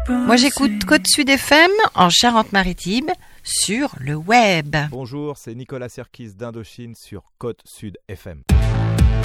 Moi j'écoute Côte Sud FM en Charente-Maritime sur le web. Bonjour, c'est Nicolas Serkis d'Indochine sur Côte Sud FM.